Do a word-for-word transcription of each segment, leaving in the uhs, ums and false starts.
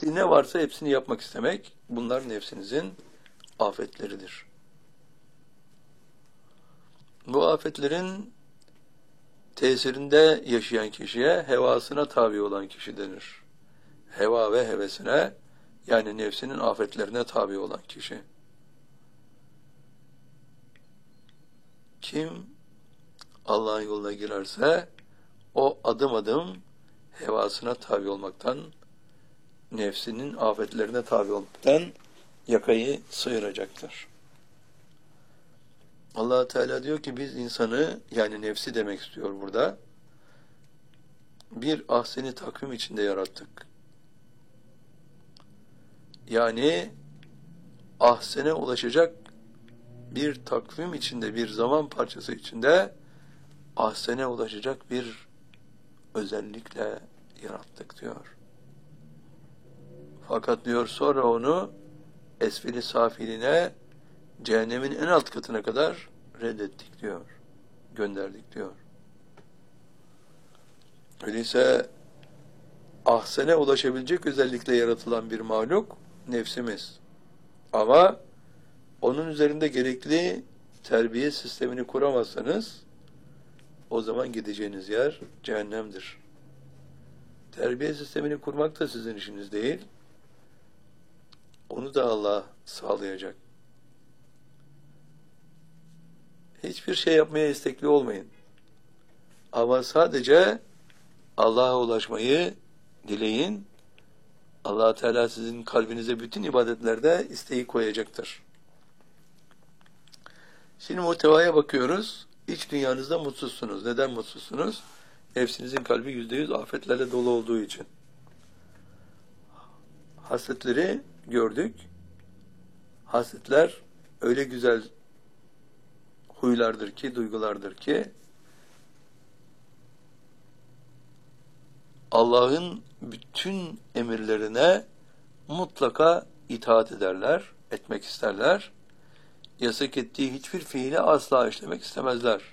emrettiği ne varsa hepsini yapmak istemek, bunlar nefsinizin afetleridir. Bu afetlerin tesirinde yaşayan kişiye hevasına tabi olan kişi denir. Heva ve hevesine, yani nefsinin afetlerine tabi olan kişi. Kim Allah'ın yoluna girerse o adım adım hevasına tabi olmaktan, nefsinin afetlerine tabi olmaktan yakayı sıyıracaktır. Allah Teala diyor ki biz insanı, yani nefsi demek istiyor burada, bir ahseni takvim içinde yarattık. Yani ahsene ulaşacak bir takvim içinde, bir zaman parçası içinde ahsene ulaşacak bir özellikle yarattık diyor. Fakat diyor sonra onu esfili safiline, cehennemin en alt katına kadar reddettik diyor. Gönderdik diyor. Öyleyse ahsene ulaşabilecek özellikle yaratılan bir mahluk nefsimiz. Ama onun üzerinde gerekli terbiye sistemini kuramazsanız o zaman gideceğiniz yer cehennemdir. Terbiye sistemini kurmak da sizin işiniz değil. Onu da Allah sağlayacak. Hiçbir şey yapmaya istekli olmayın. Ama sadece Allah'a ulaşmayı dileyin. Allah Teala sizin kalbinize bütün ibadetlerde isteği koyacaktır. Şimdi muhtevaya bakıyoruz. İç dünyanızda mutsuzsunuz. Neden mutsuzsunuz? Nefsinizin kalbi yüzde yüz afetlerle dolu olduğu için. Hasletleri gördük. Hasletler öyle güzel huylardır ki, duygulardır ki Allah'ın bütün emirlerine mutlaka itaat ederler, etmek isterler. Yasak ettiği hiçbir fiili asla işlemek istemezler.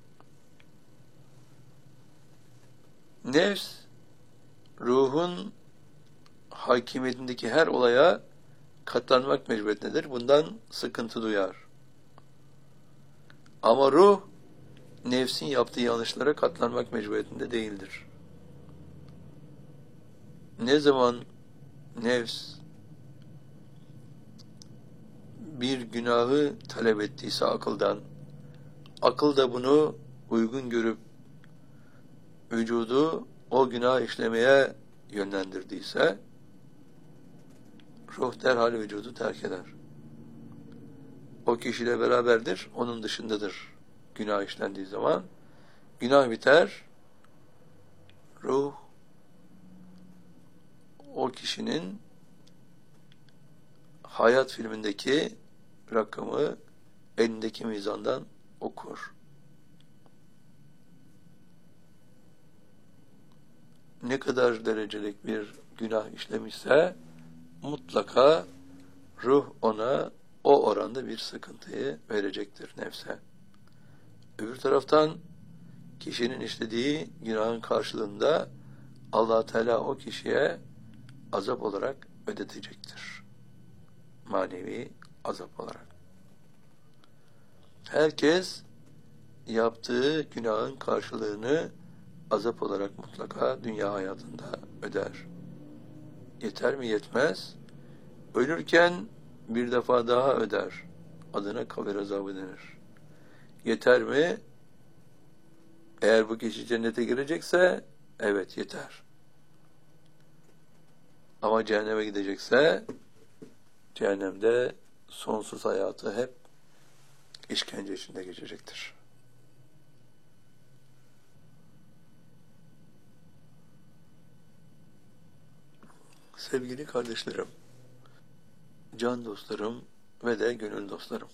Nefs, ruhun hakimiyetindeki her olaya katlanmak mecburiyetindedir. Bundan sıkıntı duyar. Ama ruh, nefsin yaptığı yanlışlara katlanmak mecburiyetinde değildir. Ne zaman nefs bir günahı talep ettiyse akıldan, akıl da bunu uygun görüp vücudu o günah işlemeye yönlendirdiyse, ruh derhal vücudu terk eder. O kişiyle beraberdir, onun dışındadır günah işlendiği zaman. Günah biter, ruh o kişinin hayat filmindeki rakamı elindeki mizandan okur. Ne kadar derecelik bir günah işlemişse mutlaka ruh ona o oranda bir sıkıntıyı verecektir nefse. Öbür taraftan kişinin işlediği günahın karşılığında Allah Teala o kişiye azap olarak ödetecektir. Manevi azap olarak. Herkes yaptığı günahın karşılığını azap olarak mutlaka dünya hayatında öder. Yeter mi? Yetmez. Ölürken bir defa daha öder. Adına kabir azabı denir. Yeter mi? Eğer bu kişi cennete girecekse evet yeter. Ama cehenneme gidecekse cehennemde sonsuz hayatı hep işkence içinde geçecektir. Sevgili kardeşlerim, can dostlarım ve de gönül dostlarım.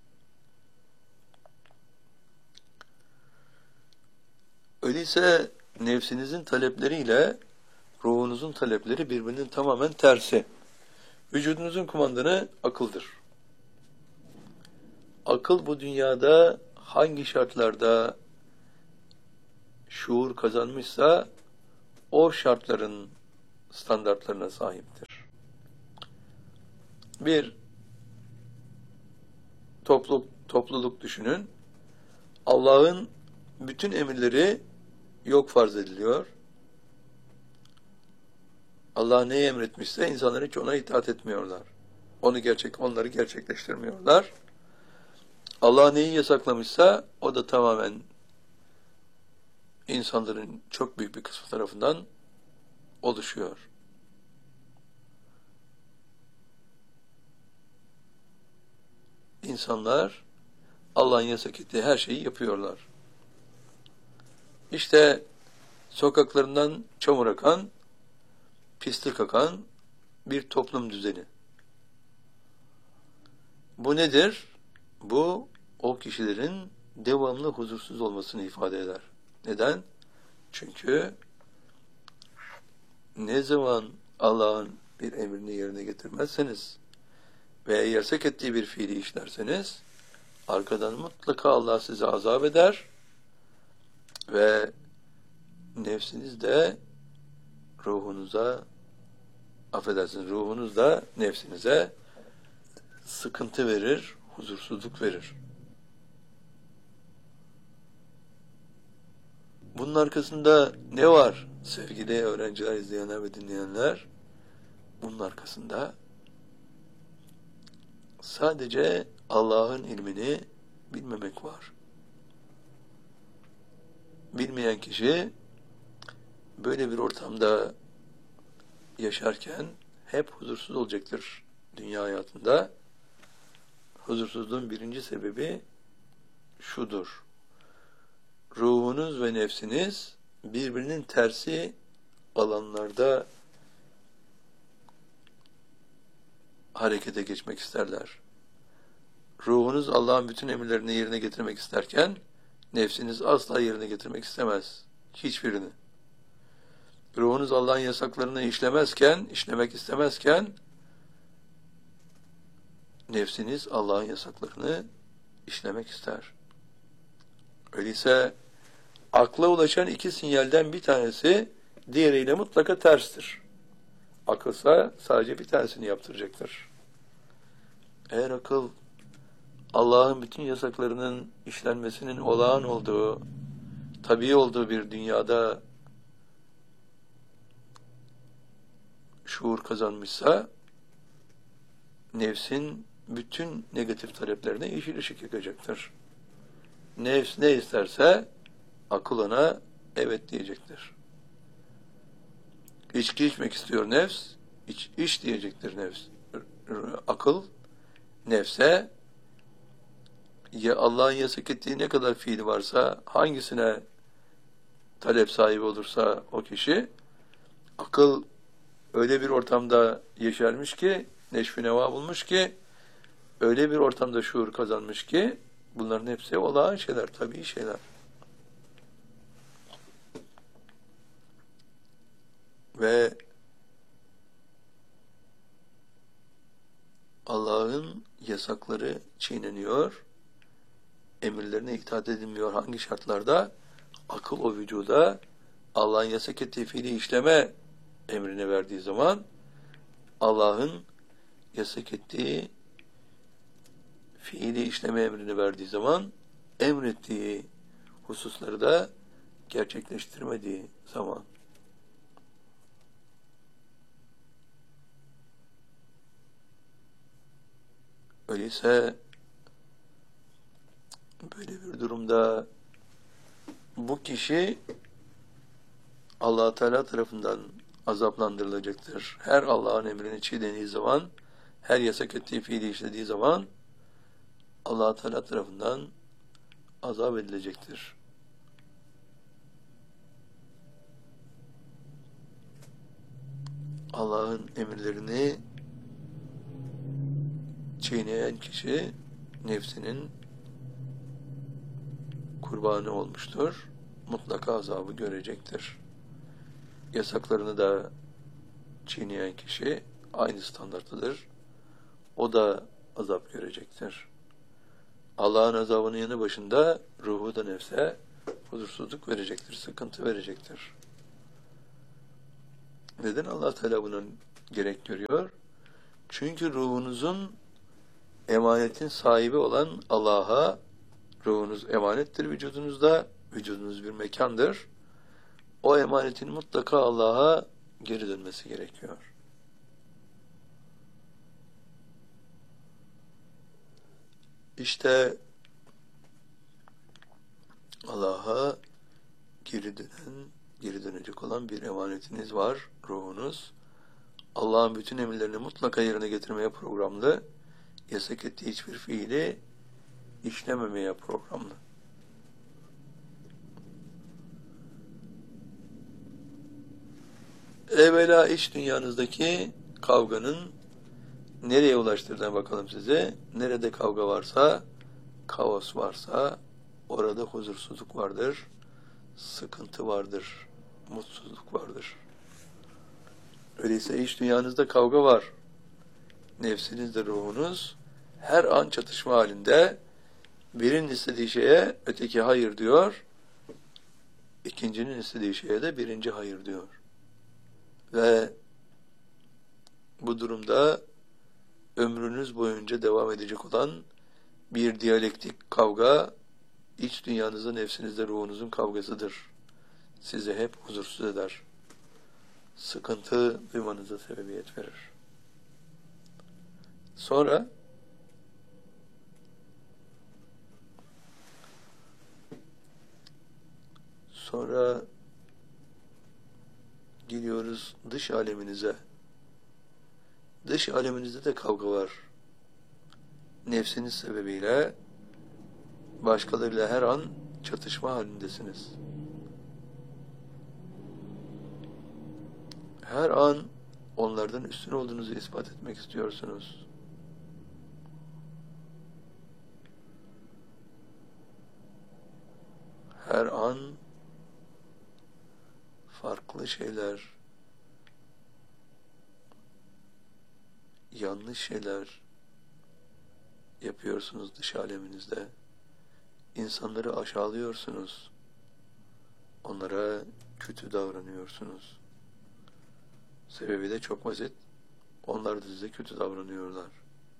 Öyleyse nefsinizin talepleriyle ruhunuzun talepleri birbirinin tamamen tersi. Vücudunuzun kumandanı akıldır. Akıl bu dünyada hangi şartlarda şuur kazanmışsa o şartların standartlarına sahiptir. Bir topluluk, topluluk düşünün. Allah'ın bütün emirleri yok farz ediliyor. Allah neyi emretmişse insanlar hiç ona itaat etmiyorlar. Onu gerçek, onları gerçekleştirmiyorlar. Allah neyi yasaklamışsa o da tamamen insanların çok büyük bir kısmı tarafından oluşuyor. İnsanlar Allah'ın yasak ettiği her şeyi yapıyorlar. İşte sokaklarından çamur akan, pislik akan bir toplum düzeni. Bu nedir? Bu o kişilerin devamlı huzursuz olmasını ifade eder. Neden? Çünkü ne zaman Allah'ın bir emrini yerine getirmezseniz veya yasak ettiği bir fiili işlerseniz arkadan mutlaka Allah sizi azap eder ve nefsiniz de ruhunuza, affedersiniz, ruhunuz da nefsinize sıkıntı verir, huzursuzluk verir. Bunun arkasında ne var sevgili öğrenciler, izleyenler ve dinleyenler? Bunun arkasında sadece Allah'ın ilmini bilmemek var. Bilmeyen kişi böyle bir ortamda yaşarken hep huzursuz olacaktır dünya hayatında. Huzursuzluğun birinci sebebi şudur: ruhunuz ve nefsiniz birbirinin tersi alanlarda harekete geçmek isterler. Ruhunuz Allah'ın bütün emirlerini yerine getirmek isterken nefsiniz asla yerine getirmek istemez. Hiçbirini. Ruhunuz Allah'ın yasaklarını işlemezken, işlemek istemezken nefsiniz Allah'ın yasaklarını işlemek ister. Öyleyse akla ulaşan iki sinyalden bir tanesi diğeriyle mutlaka terstir. Akılsa sadece bir tanesini yaptıracaktır. Eğer akıl Allah'ın bütün yasaklarının işlenmesinin olağan olduğu, tabii olduğu bir dünyada şuur kazanmışsa, nefsin bütün negatif taleplerine yeşil ışık yakacaktır. Nefs ne isterse akıl ona evet diyecektir. İçki içmek istiyor nefs, iç, iç diyecektir nefs. Akıl nefse ya Allah'ın yasak ettiği ne kadar fiili varsa, hangisine talep sahibi olursa o kişi, akıl öyle bir ortamda yeşermiş ki, neşf-i neva bulmuş ki, öyle bir ortamda şuur kazanmış ki, bunların hepsi olağan şeyler, tabii şeyler. Ve Allah'ın yasakları çiğneniyor, emirlerine itaat edilmiyor. Hangi şartlarda? Akıl o vücuda Allah'ın yasak ettiği fiili işleme emrini verdiği zaman, Allah'ın yasak ettiği fiili işleme emrini verdiği zaman, emrettiği hususları da gerçekleştirmediği zaman. Öyleyse böyle bir durumda bu kişi Allah Teala tarafından azaplandırılacaktır. Her Allah'ın emrini çiğnediği zaman, her yasak ettiği fiili işlediği zaman Allah Teala tarafından azap edilecektir. Allah'ın emirlerini çiğneyen kişi nefsinin kurbanı olmuştur. Mutlaka azabı görecektir. Yasaklarını da çiğneyen kişi aynı standartıdır. O da azap görecektir. Allah'ın azabının yanı başında ruhu da nefse huzursuzluk verecektir, sıkıntı verecektir. Neden Allah Teala bunun gerek görüyor? Çünkü ruhunuzun emanetin sahibi olan Allah'a, ruhunuz emanettir vücudunuzda, vücudunuz bir mekandır. O emanetin mutlaka Allah'a geri dönmesi gerekiyor. İşte Allah'a geri dönen, geri dönecek olan bir emanetiniz var, ruhunuz. Allah'ın bütün emirlerini mutlaka yerine getirmeye programlı, yasak ettiği hiçbir fiili işlememeye programlı. Evvela iç dünyanızdaki kavganın nereye ulaştırdığına bakalım size. Nerede kavga varsa, kaos varsa, orada huzursuzluk vardır, sıkıntı vardır, mutsuzluk vardır. Öyleyse iç dünyanızda kavga var. Nefsinizde ruhunuz her an çatışma halinde. Birinin istediği şeye öteki hayır diyor. İkincinin istediği şeye de birinci hayır diyor. Ve bu durumda ömrünüz boyunca devam edecek olan bir diyalektik kavga, iç dünyanızda, nefsinizde, ruhunuzun kavgasıdır. Sizi hep huzursuz eder. Sıkıntı duymanıza sebebiyet verir. Sonra sonra gidiyoruz dış aleminize. Dış aleminizde de kavga var. Nefsiniz sebebiyle başkalarıyla her an çatışma halindesiniz. Her an onlardan üstün olduğunuzu ispat etmek istiyorsunuz. Her an farklı şeyler, yanlış şeyler yapıyorsunuz dış aleminizde. İnsanları aşağılıyorsunuz. Onlara kötü davranıyorsunuz. Sebebi de çok basit. Onlar da size kötü davranıyorlar.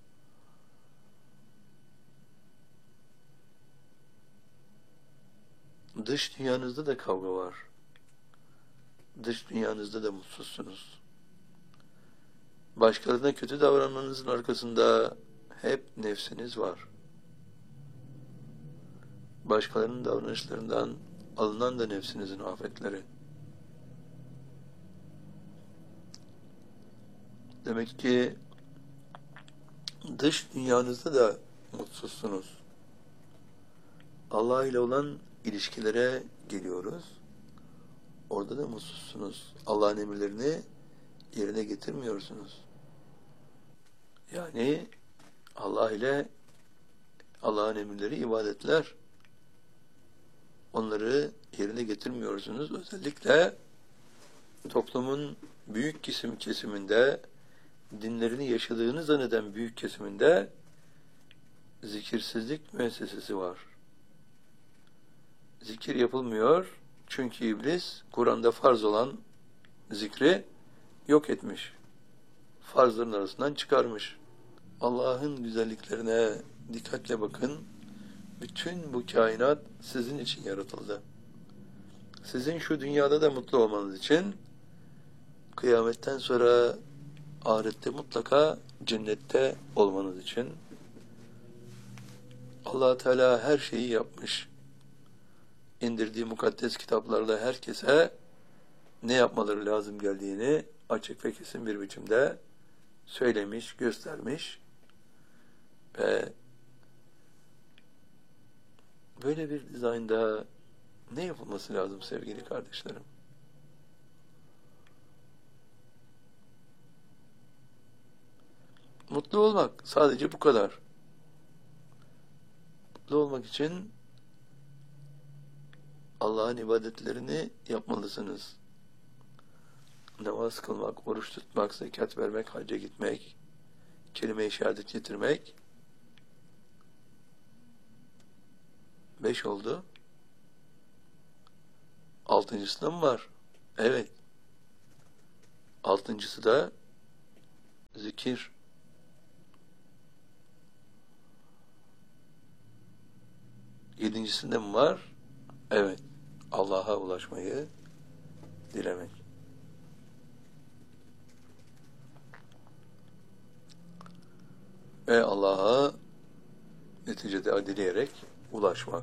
Dış dünyanızda da kavga var. Dış dünyanızda da mutsuzsunuz. Başkalarına kötü davranmanızın arkasında hep nefsiniz var. Başkalarının davranışlarından alınan da nefsinizin afetleri. Demek ki dış dünyanızda da mutsuzsunuz. Allah ile olan ilişkilere geliyoruz. Orada da mutsuzsunuz. Allah'ın emirlerini yerine getirmiyorsunuz. Yani Allah ile Allah'ın emirleri ibadetler. Onları yerine getirmiyorsunuz. Özellikle toplumun büyük kesim kesiminde, dinlerini yaşadığını zanneden büyük kesiminde zikirsizlik müessesesi var. Zikir yapılmıyor çünkü iblis Kur'an'da farz olan zikri yok etmiş. Farzların arasından çıkarmış. Allah'ın güzelliklerine dikkatle bakın. Bütün bu kainat sizin için yaratıldı. Sizin şu dünyada da mutlu olmanız için, kıyametten sonra ahirette mutlaka cennette olmanız için Allah Teala her şeyi yapmış. İndirdiği mukaddes kitaplarla herkese ne yapmaları lazım geldiğini açık ve kesin bir biçimde söylemiş, göstermiş ve böyle bir dizaynda ne yapılması lazım sevgili kardeşlerim? Mutlu olmak, sadece bu kadar. Mutlu olmak için Allah'ın ibadetlerini yapmalısınız. Namaz kılmak, oruç tutmak, zekat vermek, hacca gitmek, kelime-i şehadet getirmek. Beş oldu. Altıncısı da mı var? Evet. Altıncısı da zikir. Yedincisinde mi var? Evet. Allah'a ulaşmayı dilemek. Ve Allah'a neticede dileyerek ulaşmak.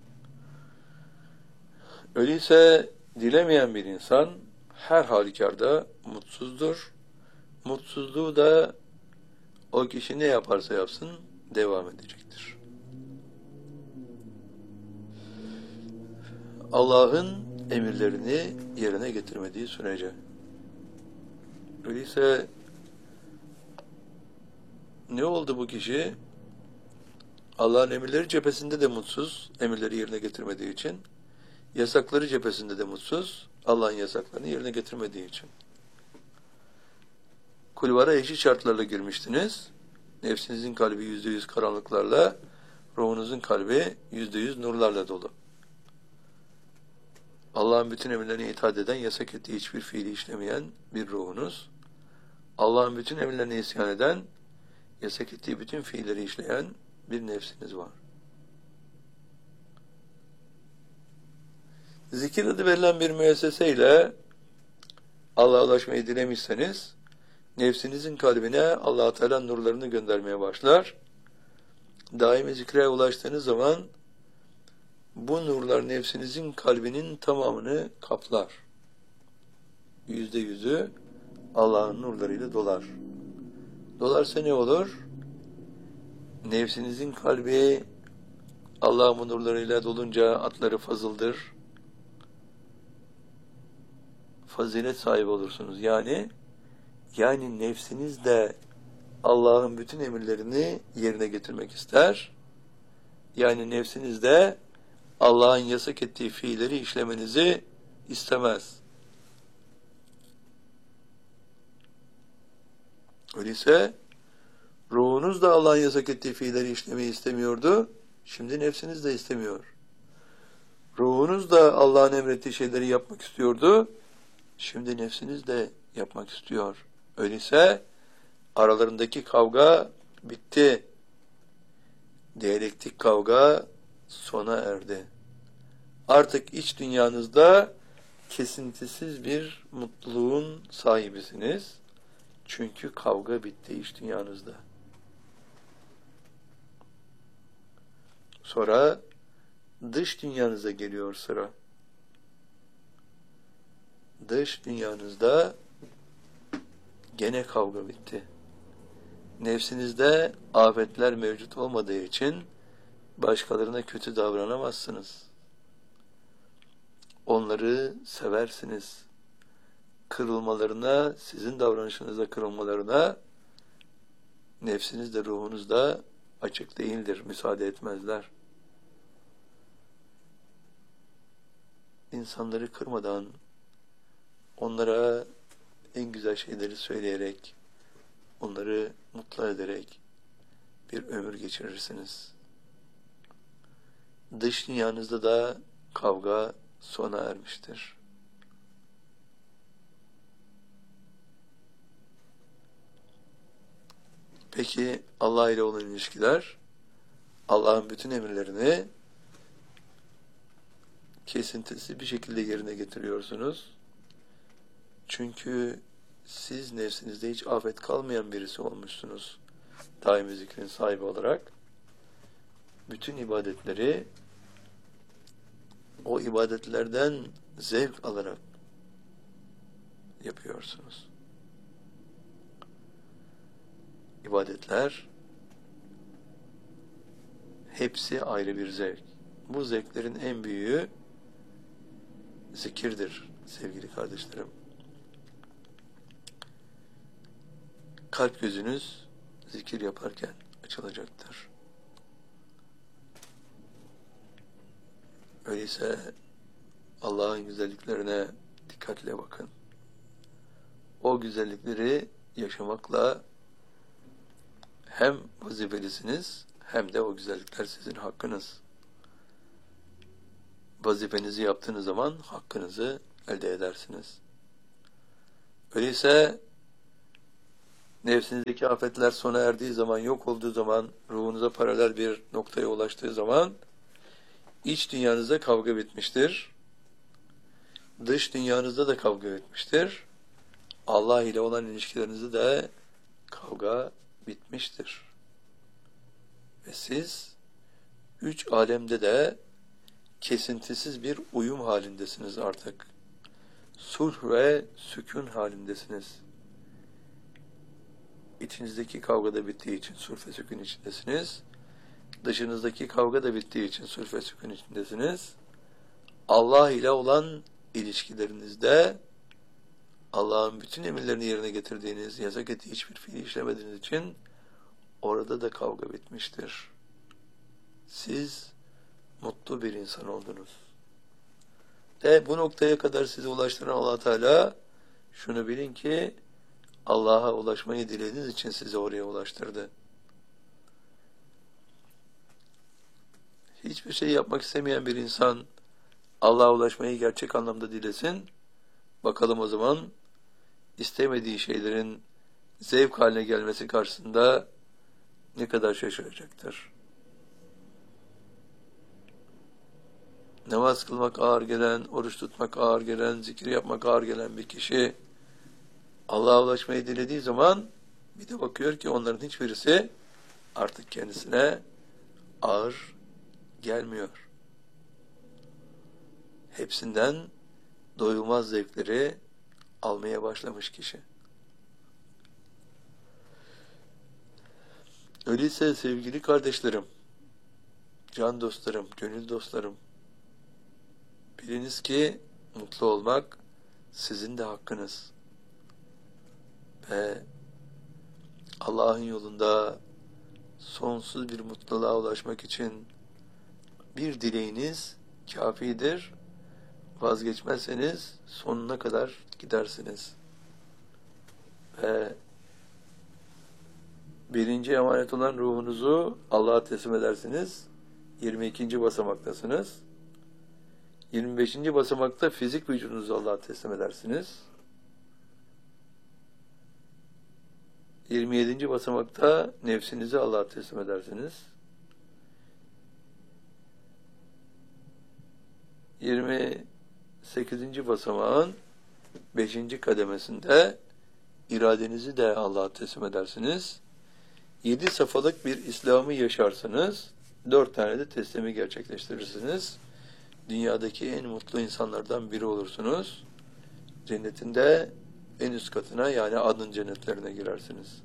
Öyleyse dilemeyen bir insan her halükarda mutsuzdur. Mutsuzluğu da o kişi ne yaparsa yapsın devam edecektir. Allah'ın emirlerini yerine getirmediği sürece. Öyleyse ne oldu bu kişi? Allah'ın emirleri cephesinde de mutsuz, emirleri yerine getirmediği için. Yasakları cephesinde de mutsuz, Allah'ın yasaklarını yerine getirmediği için. Kulvara eşit şartlarla girmiştiniz. Nefsinizin kalbi yüzde yüz karanlıklarla, ruhunuzun kalbi yüzde yüz nurlarla dolu. Allah'ın bütün emirlerine itaat eden, yasak ettiği hiçbir fiili işlemeyen bir ruhunuz. Allah'ın bütün emirlerine isyan eden, yasak ettiği bütün fiilleri işleyen bir nefsiniz var. Zikir adı verilen bir müesseseyle Allah'a ulaşmayı dilemişseniz, nefsinizin kalbine Allah-u Teala nurlarını göndermeye başlar. Daimi zikre ulaştığınız zaman bu nurlar nefsinizin kalbinin tamamını kaplar. Yüzde yüzü Allah'ın nurlarıyla dolar. Dolarsa ne olur? Nefsinizin kalbi Allah'ın nurlarıyla dolunca atları fazıldır. Fazilet sahibi olursunuz. Yani yani nefsiniz de Allah'ın bütün emirlerini yerine getirmek ister. Yani nefsiniz de Allah'ın yasak ettiği fiilleri işlemenizi istemez. Öyleyse ruhunuz da Allah'ın yasak ettiği fiilleri işlemeyi istemiyordu. Şimdi nefsiniz de istemiyor. Ruhunuz da Allah'ın emrettiği şeyleri yapmak istiyordu. Şimdi nefsiniz de yapmak istiyor. Öyleyse aralarındaki kavga bitti. Diyalektik kavga sona erdi. Artık iç dünyanızda kesintisiz bir mutluluğun sahibisiniz. Çünkü kavga bitti iç dünyanızda. Sonra dış dünyanıza geliyor sıra. Dış dünyanızda gene kavga bitti. Nefsinizde afetler mevcut olmadığı için başkalarına kötü davranamazsınız. Onları seversiniz. Kırılmalarına, sizin davranışınızda kırılmalarına nefsiniz de ruhunuz da açık değildir, müsaade etmezler. İnsanları kırmadan, onlara en güzel şeyleri söyleyerek, onları mutlu ederek bir ömür geçirirsiniz. Dış dünyanızda da kavga sona ermiştir. Peki Allah ile olan ilişkiler, Allah'ın bütün emirlerini kesintisiz bir şekilde yerine getiriyorsunuz. Çünkü siz nefsinizde hiç afet kalmayan birisi olmuşsunuz. Daimi zikrin sahibi olarak. Bütün ibadetleri o ibadetlerden zevk alarak yapıyorsunuz. İbadetler hepsi ayrı bir zevk. Bu zevklerin en büyüğü zikirdir sevgili kardeşlerim. Kalp gözünüz zikir yaparken açılacaktır. Öyleyse Allah'ın güzelliklerine dikkatle bakın. O güzellikleri yaşamakla hem vazifelisiniz hem de o güzellikler sizin hakkınız. Vazifenizi yaptığınız zaman hakkınızı elde edersiniz. Öyleyse nefsinizdeki afetler sona erdiği zaman, yok olduğu zaman, ruhunuza paralel bir noktaya ulaştığı zaman İç dünyanızda kavga bitmiştir. Dış dünyanızda da kavga bitmiştir. Allah ile olan ilişkilerinizde de kavga bitmiştir. Ve siz üç alemde de kesintisiz bir uyum halindesiniz artık. Sulh ve sükun halindesiniz. İçinizdeki kavga da bittiği için sulh ve sükun içindesiniz. Dışınızdaki kavga da bittiği için sulh ve sükun içindesiniz. Allah ile olan ilişkilerinizde Allah'ın bütün emirlerini yerine getirdiğiniz, yasak ettiği hiçbir fiili işlemediğiniz için orada da kavga bitmiştir. Siz mutlu bir insan oldunuz. Ve bu noktaya kadar sizi ulaştıran Allah Teala, şunu bilin ki Allah'a ulaşmayı dilediğiniz için sizi oraya ulaştırdı. Hiçbir şey yapmak istemeyen bir insan Allah'a ulaşmayı gerçek anlamda dilesin. Bakalım o zaman istemediği şeylerin zevk haline gelmesi karşısında ne kadar şaşıracaktır. Namaz kılmak ağır gelen, oruç tutmak ağır gelen, zikir yapmak ağır gelen bir kişi Allah'a ulaşmayı dilediği zaman bir de bakıyor ki onların hiçbirisi artık kendisine ağır gelmiyor. Hepsinden doyulmaz zevkleri almaya başlamış kişi. Öyleyse sevgili kardeşlerim, can dostlarım, gönül dostlarım, biliniz ki mutlu olmak sizin de hakkınız. Ve Allah'ın yolunda sonsuz bir mutluluğa ulaşmak için bir dileğiniz kafidir. Vazgeçmezseniz sonuna kadar gidersiniz. Ve birinci emanet olan ruhunuzu Allah'a teslim edersiniz. yirmi ikinci basamaktasınız. yirmi beşinci basamakta fizik vücudunuzu Allah'a teslim edersiniz. yirmi yedinci basamakta nefsinizi Allah'a teslim edersiniz. yirmi sekizinci basamağın beşinci kademesinde iradenizi de Allah'a teslim edersiniz. yedi safhalık bir İslam'ı yaşarsınız. dört tane de teslimi gerçekleştirirsiniz. Dünyadaki en mutlu insanlardan biri olursunuz. Cennetinde en üst katına, yani adın cennetlerine girersiniz.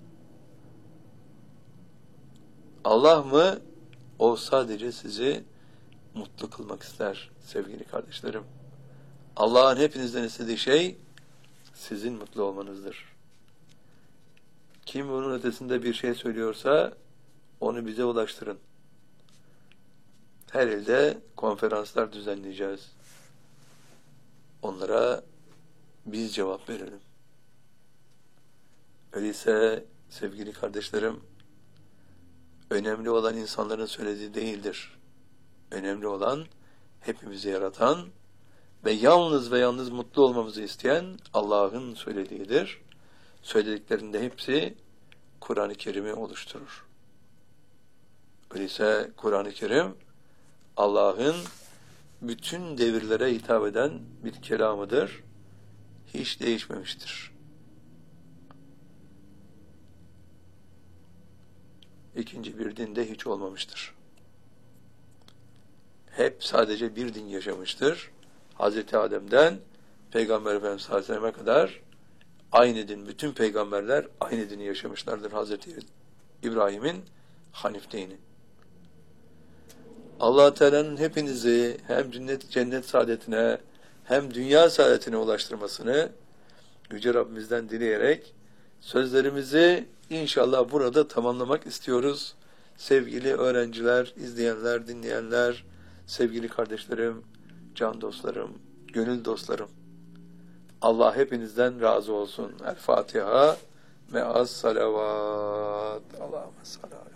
Allah mı? O sadece sizi mutlu kılmak ister sevgili kardeşlerim. Allah'ın hepinizden istediği şey sizin mutlu olmanızdır. Kim bunun ötesinde bir şey söylüyorsa onu bize ulaştırın. Her ilde konferanslar düzenleyeceğiz. Onlara biz cevap verelim. Öyleyse sevgili kardeşlerim, önemli olan insanların söylediği değildir. Önemli olan hepimizi yaratan ve yalnız ve yalnız mutlu olmamızı isteyen Allah'ın söylediğidir. Söylediklerinde hepsi Kur'an-ı Kerim'i oluşturur. Öyleyse Kur'an-ı Kerim Allah'ın bütün devirlere hitap eden bir kelamıdır. Hiç değişmemiştir. İkinci bir din de hiç olmamıştır. Hep sadece bir din yaşamıştır. Hazreti Adem'den Peygamber Efendimiz sallallahu aleyhi ve selleme kadar aynı din, bütün peygamberler aynı dini yaşamışlardır. Hazreti İbrahim'in Hanif dini. Allah Teala'nın hepinizi hem cennet, cennet saadetine hem dünya saadetine ulaştırmasını Yüce Rabbimizden dileyerek sözlerimizi inşallah burada tamamlamak istiyoruz. Sevgili öğrenciler, izleyenler, dinleyenler, sevgili kardeşlerim, can dostlarım, gönül dostlarım. Allah hepinizden razı olsun. El Fatiha me'as salavat. Allahümme sallallahu